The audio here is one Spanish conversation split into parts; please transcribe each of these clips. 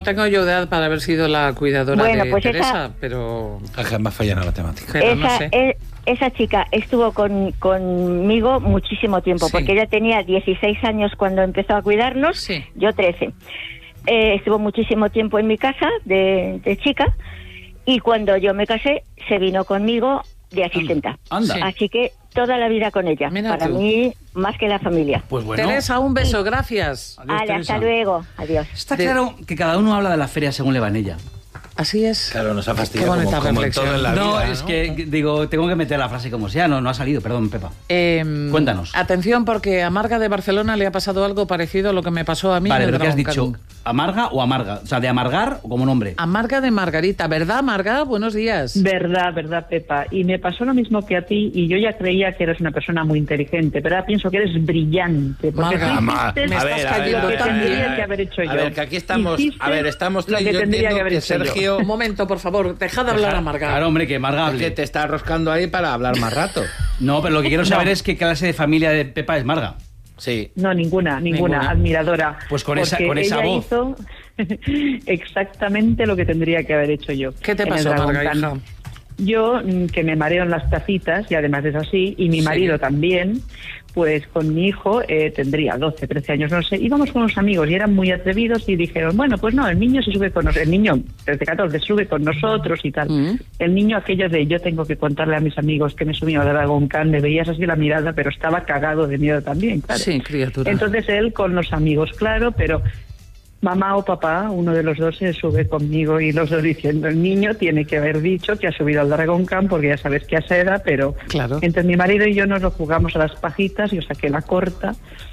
tengo yo edad para haber sido la cuidadora de pues Teresa, pero... Jamás falla en la matemática. Pero no sé. Esa chica estuvo conmigo muchísimo tiempo, Sí. porque ella tenía 16 años cuando empezó a cuidarnos, Sí. yo 13. Estuvo muchísimo tiempo en mi casa de chica, y cuando yo me casé, se vino conmigo de asistenta. Anda. Sí. Así que toda la vida con ella. Mira Para tú. mí, más que la familia. Pues bueno. Teresa, un beso, gracias. Adiós, Vale, Teresa. hasta luego. Adiós. Está claro que cada uno habla de la feria según le va en ella. Así es. Claro, nos ha Qué fastidiado bonita como en reflexión. todo en la No, vida, es que digo, tengo que meter la frase como sea, no ha salido, perdón, Pepa. Cuéntanos. Atención, porque a Marga de Barcelona le ha pasado algo parecido a lo que me pasó a mí. Vale, en el pero ¿qué has Dragon dicho? Khan. ¿Amarga o amarga? O sea, de amargar o como nombre. Amarga de Margarita, ¿verdad, Marga? Buenos días. Verdad, Pepa. Y me pasó lo mismo que a ti, y yo ya creía que eres una persona muy inteligente, pero ahora pienso que eres brillante. Porque Marga, tú Ma- hiciste me a estás ver, a cayendo ver, lo que tan tendría bien. que haber hecho yo. A ver, que aquí estamos... Hiciste A ver, estamos... lo Yo que tendría entiendo que haber que hecho yo. Sergio... Un momento, por favor, dejad de hablar a Marga. Claro, hombre, que amarga Que hable. te está roscando ahí para hablar más rato. No, pero lo que quiero saber es qué clase de familia de Pepa es Marga. Sí. No, ninguna, Ninguna. admiradora. Pues con esa Porque esa ella voz. hizo exactamente lo que tendría que haber hecho yo. ¿Qué te en el pasó, Dragon Marga, Khan. hija? Yo, que me mareo en las tacitas, y además es así, y mi Sí. marido también, pues con mi hijo tendría 12, 13 años, no sé, íbamos con unos amigos y eran muy atrevidos y dijeron, bueno, pues no, el niño se sube con nosotros, el niño desde 14 sube con nosotros y tal. El niño aquello de yo tengo que contarle a mis amigos que me subí a Dragon Khan, le veías así la mirada, pero estaba cagado de miedo también, claro. Sí, criatura. Entonces él con los amigos, claro, pero mamá o papá, uno de los dos se sube conmigo y los dos diciendo, el niño tiene que haber dicho que ha subido al Dragon Khan porque ya sabes que a esa edad, pero Claro. entre mi marido y yo nos lo jugamos a las pajitas, yo saqué la corta.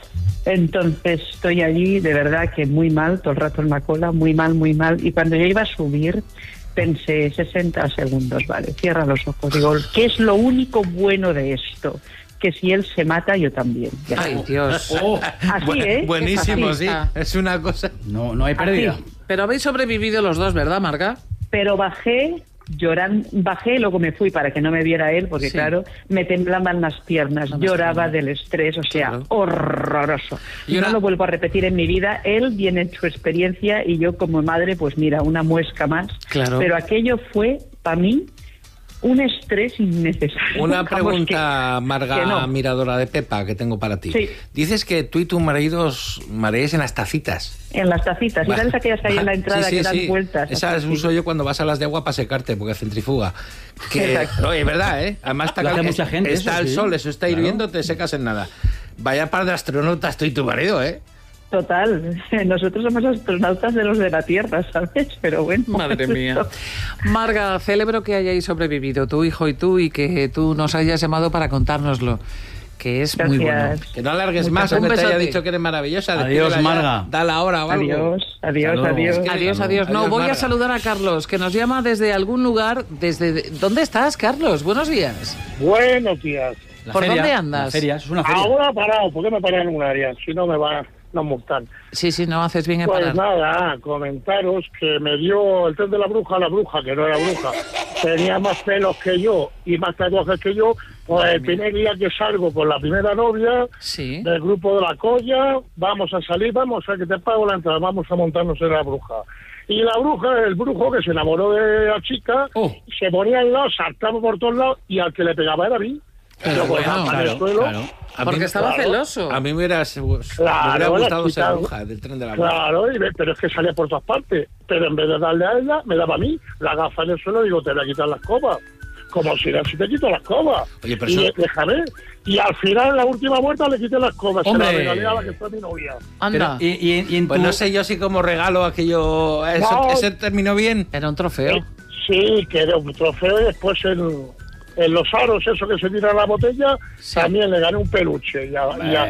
Entonces estoy allí de verdad que muy mal, todo el rato en la cola, muy mal, y cuando yo iba a subir pensé 60 segundos, vale, cierra los ojos, digo, ¿qué es lo único bueno de esto? Que si él se mata, yo también. Ya Ay, está. Dios. Así, ¿eh? Buenísimo, Es así. sí. Ah. Es una cosa... No hay pérdida. Así. Pero habéis sobrevivido los dos, ¿verdad, Marga? Pero bajé llorando, bajé, luego me fui para que no me viera él, porque Sí. claro, me temblaban las piernas, No me lloraba extraña. del estrés, o sea, Claro. horroroso. Y una- No lo vuelvo a repetir en mi vida, él viene en su experiencia y yo como madre, pues mira, una muesca más. Claro. Pero aquello fue, para mí, un estrés innecesario. Una Vamos, pregunta, Marga, que no. miradora de Pepa, que tengo para ti. Sí. Dices que tú y tu marido os mareáis en las tacitas. En las tacitas, y sabes aquellas que hay en la entrada Sí, sí, que dan sí. vueltas. Esas así. uso yo cuando vas a las de agua para secarte, porque centrifuga. Que, Exacto. oye, ¿verdad, eh? Además está, Lo hace cal- mucha gente, está eso el sí. sol, eso está Claro. hirviendo, te secas en nada. Vaya par de astronautas tú y tu marido, ¿eh? Total, nosotros somos astronautas de los de la Tierra, ¿sabes? Pero bueno. Madre mía. Marga, celebro que hayáis sobrevivido, tu hijo y tú, y que tú nos hayas llamado para contárnoslo, que es muy bueno. Gracias. Que no alargues Muchas más, aunque te besote. haya dicho que eres maravillosa. Adiós, despídela ya, Marga. Dale ahora o algo. Adiós, adiós, Hasta luego. adiós. Adiós, adiós. No, Adiós, voy a Marga. saludar a Carlos, que nos llama desde algún lugar. ¿Dónde estás, Carlos? Buenos días. Buenos días. La ¿Por feria, dónde andas? La feria, eso es una feria. Ahora parado, ¿por qué me paré en un área? Si no me van a multar. Sí, no haces bien en Pues parar. nada, comentaros que me dio el tren de la bruja, que no era bruja. Tenía más pelos que yo y más tatuajes que yo. Pues el primer día que salgo con la primera novia Sí. del grupo de la colla, vamos a salir, vamos a que te pago la entrada, vamos a montarnos en la bruja. Y la bruja, el brujo que se enamoró de la chica, Oh. se ponía al lado, saltaba por todos lados y al que le pegaba era a mí. Pero Yo, pues, bueno, en el Claro, suelo, claro. A Porque mí- estaba claro. celoso. A mí me hubiera gustado la ser chica- bruja del tren de la bruja. Claro, pero es que salía por todas partes. Pero en vez de darle a ella, me daba a mí. La gafa en el suelo, digo, te voy a quitar la escoba. Como si te quito la escoba. Oye, pero y eso- déjame. Y al final, en la última vuelta, le quité la escoba. ¡Hombre! Se la regalé a la que fue mi novia. Anda. Pero, y en Pues tu... no sé yo si como regalo aquello... ¿Eso, No. ¿Ese terminó bien? Era un trofeo. Sí, que era un trofeo y después en los aros, eso que se tira en la botella, Sí. también le gané un peluche. Y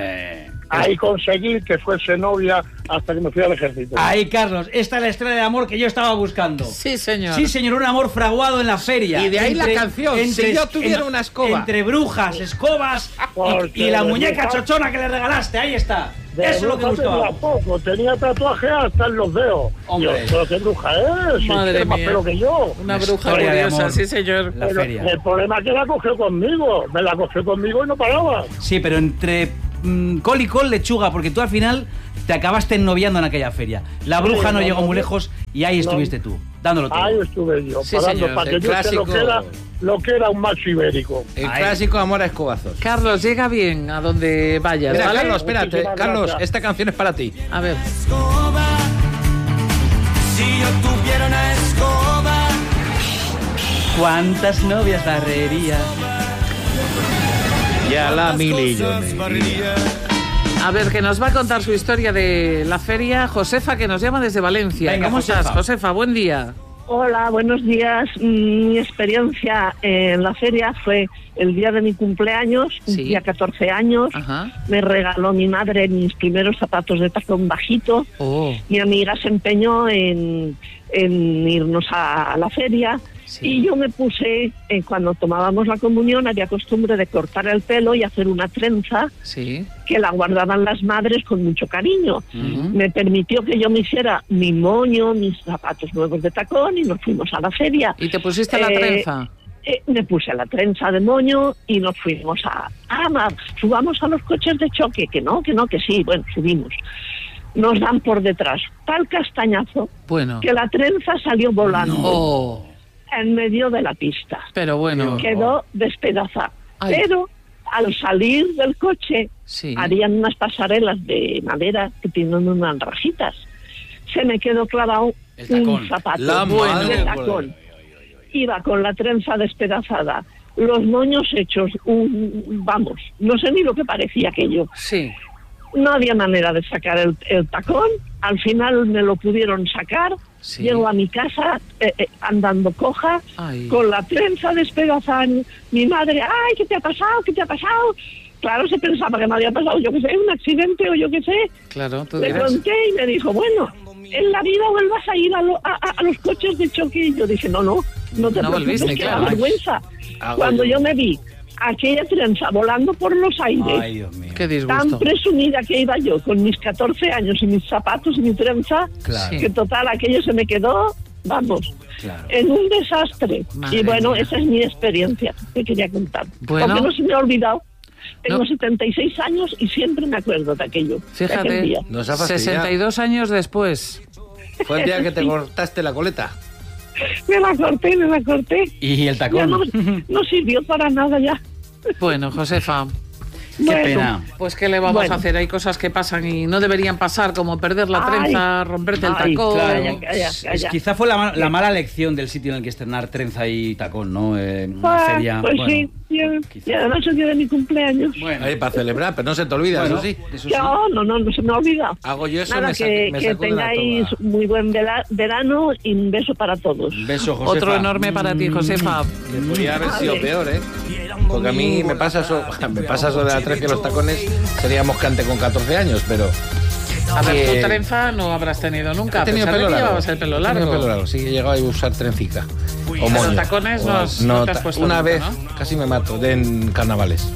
ahí conseguí que fuese novia hasta que me fui al ejército. Ahí, Carlos, esta es la historia de amor que yo estaba buscando. Sí, señor. Sí, señor, un amor fraguado en la feria. Y de ahí la canción, si yo tuviera una escoba. Entre brujas, escobas Porque y la de muñeca brujas- chochona que le regalaste, ahí está. De Eso es lo que bruja tenía buscaba. poco, tenía tatuaje hasta en los dedos. Hombre. Yo, pero qué bruja es, si Madre tiene más mía. pelo que yo. Una La bruja historia de curiosa, amor. sí, señor. La Pero feria. el problema es que la cogió conmigo, me la cogió conmigo y no paraba. Sí, pero entre col y col lechuga, porque tú al final te acabaste ennoviando en aquella feria. La bruja no llegó muy lejos y ahí estuviste tú, dándolo todo. Ahí estuve yo, Sí, parando señor, para que el yo sé lo que era un macho ibérico. El clásico amor a escobazos. Carlos, llega bien a donde vayas, Mira, ¿vale? Carlos, espérate. Muchísimas Carlos, gracias. esta canción es para ti. A ver. Si yo tuviera una escoba. ¿Cuántas novias barrería? Ya la Barrería. A ver, que nos va a contar su historia de la feria Josefa, que nos llama desde Valencia. Venga, ¿Cómo Josefa. estás, Josefa? Buen día. Hola, buenos días. Mi experiencia en la feria fue el día de mi cumpleaños, Sí. cumplía 14 años. Ajá. Me regaló mi madre mis primeros zapatos de tacón bajito. Oh, Mi amiga se empeñó en irnos a la feria. sí. Y yo me puse, cuando tomábamos la comunión, había costumbre de cortar el pelo y hacer una trenza Sí. que la guardaban las madres con mucho cariño. Ujú. Me permitió que yo me hiciera mi moño, mis zapatos nuevos de tacón y nos fuimos a la feria. ¿Y te pusiste la trenza? Me puse la trenza de moño y nos fuimos subamos a los coches de choque, que sí, bueno, subimos. Nos dan por detrás tal castañazo Bueno. que la trenza salió volando Oh, en medio de la pista. pero bueno. Quedó despedazada. Ay. Pero al salir del coche, Sí. harían unas pasarelas de madera que tienen unas rajitas. Se me quedó clavado El tacón. un zapato La madre de por tacón. Iba con la trenza despedazada, los moños hechos, vamos, no sé ni lo que parecía aquello. Sí. No había manera de sacar el tacón, al final me lo pudieron sacar, Sí. llego a mi casa andando coja, Ay. con la trenza despedazada, mi madre, ¡ay, qué te ha pasado, qué te ha pasado! Claro, se pensaba que me había pasado, yo qué sé, un accidente o yo qué sé. Claro, tú Le dirás. conté y me dijo, bueno, en la vida vuelvas a ir a los coches de choque. Y yo dije, no te No preocupes, volviste, que claro. da vergüenza. Hago Cuando yo. yo me vi aquella trenza volando por los aires, Ay, Dios mío. Qué tan disgusto. presumida que iba yo con mis 14 años y mis zapatos y mi trenza, Claro. Sí. que total aquello se me quedó, vamos, Claro. en un desastre. Madre y bueno, mía. esa es mi experiencia que quería contar. Bueno. Porque no se me ha olvidado. Tengo No. 76 años y siempre me acuerdo de aquello. de aquel Fíjate, día. Nos ha fastidiado. 62 años después. Fue el día que te cortaste la coleta. Me la corté. Y el Ya tacón. no sirvió para nada ya. Bueno, Josefa, Qué Bueno, pena. pues ¿qué le vamos Bueno. a hacer? Hay cosas que pasan y no deberían pasar, como perder la Ay. trenza, romperte el Ay, tacón. Claro. Calla. Quizá fue la mala elección del sitio en el que estrenar trenza y tacón, ¿no? Una Ah, feria. pues bueno, sí, quizá. y además el día de mi cumpleaños. Bueno, Ahí para celebrar, pero no se te olvida, bueno, eso sí. eso sí. No se me ha olvidado. Hago yo eso, Nada, me que saco de la tengáis toga. muy buen verano y un beso para todos. Un beso, Josefa. Otro enorme para ti, Josefa. Que podría haber sido Vale. peor, ¿eh? Porque a mí me pasa eso de la trenza y los tacones, sería moscante con 14 años, pero... A ver, que- tu trenza no habrás tenido nunca. He tenido a pesar de pelo que largo. llevabas el pelo He tenido largo. pelo largo, sí, he llegado a usar trencica. O Pero moño. tacones O- no te has puesto una nunca, vez ¿no? casi me mato en carnavales.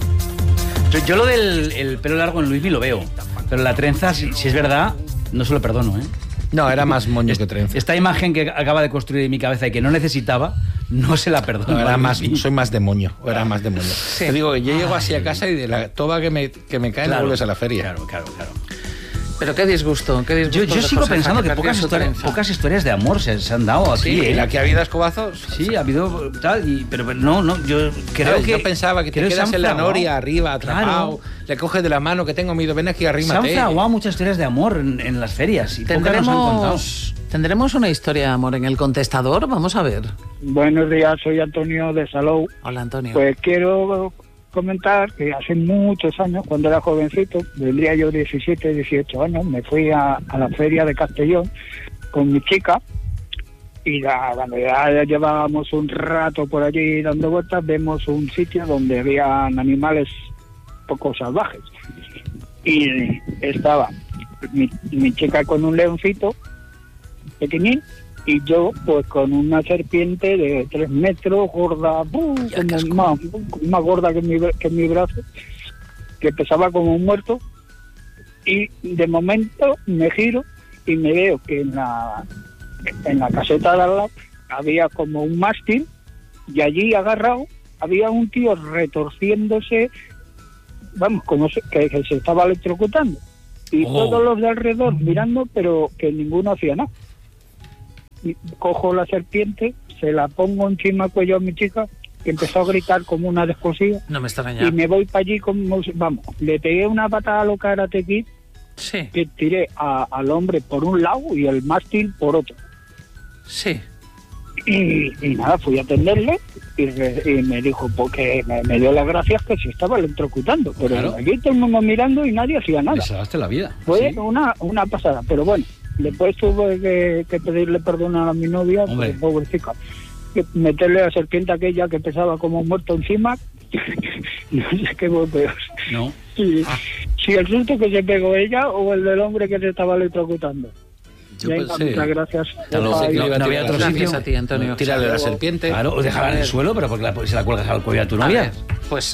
Yo lo del el pelo largo en Luismi lo veo. Pero la trenza, si es verdad, no se lo perdono, ¿eh? No, era más moño que trenza. Esta imagen que acaba de construir en mi cabeza y que no necesitaba, no se la perdono. No, era a más, Luismi. soy más de moño. Era más de moño. Te digo que yo llego así a casa y de la toba que me cae no vuelves a la feria. Claro. Pero qué disgusto, qué disgusto. Yo de sigo Josefa, pensando que perdió pocas, su trenza. pocas historias de amor se han dado aquí. Sí, ¿eh? la que ha habido a escobazos. Sí, ha habido tal, pero no, yo creo ¿Sabes? que... Yo pensaba que te creo se quedas han en la fraguado. noria arriba, atrapado, le coges de la mano que tengo miedo, ven aquí, Se han arrímate. fraguado muchas historias de amor en las ferias y pocas nos han contado. ¿Tendremos una historia de amor en el contestador? Vamos a ver. Buenos días, soy Antonio de Salou. Hola, Antonio. Pues quiero comentar que hace muchos años, cuando era jovencito, tendría yo 17, 18 años, me fui a la feria de Castellón con mi chica y cuando ya llevábamos un rato por allí dando vueltas, vemos un sitio donde habían animales poco salvajes y estaba mi chica con un leoncito pequeñín y yo pues con una serpiente de 3 metros, gorda, como más gorda que mi brazo, que pesaba como un muerto, y de momento me giro y me veo que en la caseta de al lado había como un mástil y allí agarrado había un tío retorciéndose, vamos, como que se estaba electrocutando. y todos los de alrededor mirando, pero que ninguno hacía nada. Y cojo la serpiente, se la pongo encima del cuello a mi chica, que empezó a gritar como una descosida. No me extraña. Y me voy para allí como, vamos, le pegué una patada a lo Karate Kid, Sí, que tiré al hombre por un lado y el mástil por otro. sí. Y nada, fui a atenderle y me dijo, porque me dio las gracias que se estaba electrocutando. Pero Claro. aquí todo el mundo mirando y nadie hacía nada. Le salvaste la vida. Fue Sí. una pasada, pero bueno, después tuve que pedirle perdón a mi novia, Hombre. pobrecita, que meterle la serpiente aquella que pesaba como muerto encima, no sé qué fue peor. No. Si el susto que se pegó ella o el del hombre que se estaba electrocutando. Yo Venga, pensé- muchas gracias. Ya lo sé que le iba a No había tirar otro la sitio. Gracias a ti, Antonio. Tírale la serpiente. Claro, o dejarla en el suelo, pero porque se la cuelgas al cuello a tu A novia. ver, pues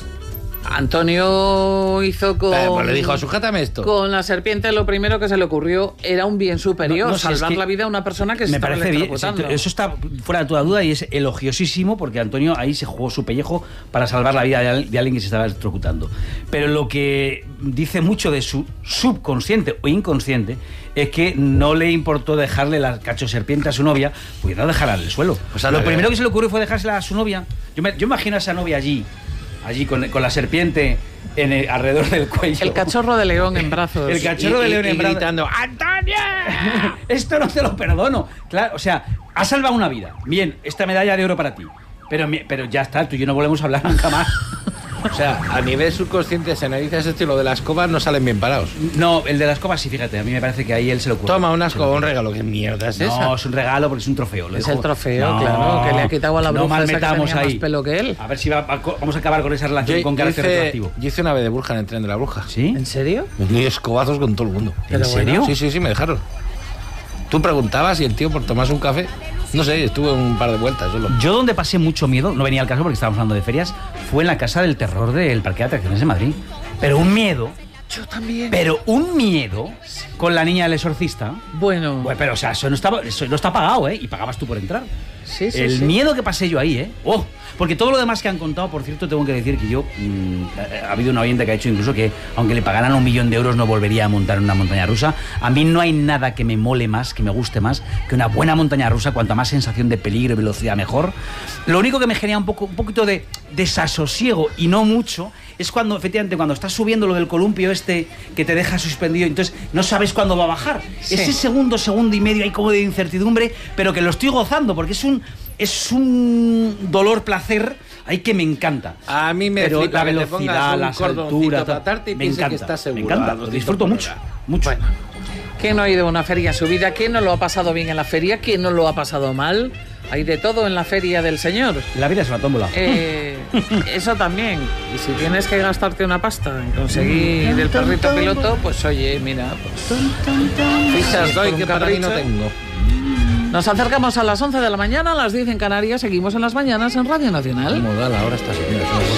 Antonio hizo con... Pues le dijo, sujétame esto. Con la serpiente lo primero que se le ocurrió era un bien superior, No, no, si es salvar que la vida a una persona que se Me estaba parece bien, electrocutando. eso está fuera de toda duda y es elogiosísimo porque Antonio ahí se jugó su pellejo para salvar la vida de alguien que se estaba electrocutando. Pero lo que dice mucho de su subconsciente o inconsciente es que no le importó dejarle la cacho serpiente a su novia, pudiendo dejarla en el suelo. Pues anda, Lo primero que- que se le ocurrió fue dejársela a su novia. Yo imagino a esa novia allí con la serpiente alrededor del cuello. El cachorro de león en brazos. El cachorro de león en brazos. gritando, ¡Antonio! Esto no te lo perdono. Claro, o sea, has salvado una vida. Bien, esta medalla de oro para ti. Pero ya está, tú y yo no volvemos a hablar nunca más. O sea, a nivel subconsciente se analiza ese estilo de las escobas, no salen bien parados. No, el de la escoba sí, fíjate, a mí me parece que ahí él se lo ocurre. Toma una escoba, un regalo. ¿Qué mierda es esa? No, es un regalo porque es un trofeo. Es el trofeo, claro, que le ha quitado a la bruja no esa que malmetamos tenía más ahí. pelo que él. A ver si vamos a acabar con esa relación con carácter retroactivo. yo hice una vez de Burja en el tren de la bruja. ¿Sí? ¿En serio? Me di escobazos con todo el mundo. ¿En serio? Sí, me dejaron. Tú preguntabas y el tío por tomarse un café, no sé, estuve un par de vueltas solo. Yo donde pasé mucho miedo, no venía al caso porque estábamos hablando de ferias, fue en la Casa del Terror del Parque de Atracciones de Madrid. Pero un miedo, Yo también. pero un miedo con la niña del exorcista. Bueno, Bueno, pero o sea, eso no está pagado, ¿eh? Y pagabas tú por entrar. sí, sí, El sí. miedo que pasé yo ahí, ¿eh? ¡Oh! Porque todo lo demás que han contado, por cierto, tengo que decir que yo... ha habido una oyente que ha dicho incluso que, aunque le pagaran 1 millón de euros, no volvería a montar una montaña rusa. A mí no hay nada que me mole más, que me guste más, que una buena montaña rusa. Cuanta más sensación de peligro y velocidad, mejor. Lo único que me genera un poquito de desasosiego, y no mucho, es cuando, efectivamente, cuando estás subiendo lo del columpio este que te deja suspendido, entonces no sabes cuándo va a bajar. Sí. Ese segundo y medio hay como de incertidumbre, pero que lo estoy gozando, porque es un dolor-placer ahí que me encanta. A mí me Pero flipa la que te velocidad, pongas un las cordoncito alturas, para atarte y me pienses encanta, que estás seguro. me encanta, a lo 200 disfruto por mucho, hora. mucho. Bueno, ¿quién no ha ido a una feria en su vida? ¿Quién no lo ha pasado bien en la feria? ¿Quién no lo ha pasado mal? Hay de todo en la feria del señor. La vida es una tómbola. Eso también. Y si tienes que gastarte una pasta en conseguir el perrito piloto, pues oye, mira, pues... Fichas doy por que un para mí no capricho. tengo. Nos acercamos a las 11 de la mañana, a las 10 en Canarias, seguimos en las mañanas en Radio Nacional. ¿Cómo da la hora esta señora?